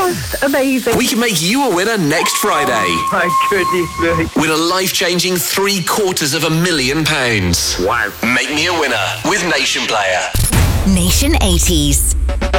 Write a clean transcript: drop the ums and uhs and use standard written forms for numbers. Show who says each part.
Speaker 1: just amazing.
Speaker 2: We can make you a winner next Friday.
Speaker 1: Oh, my goodness me.
Speaker 2: Win a life-changing £750,000.
Speaker 3: Wow.
Speaker 2: Make me a winner with Nation Player.
Speaker 4: Nation 80s.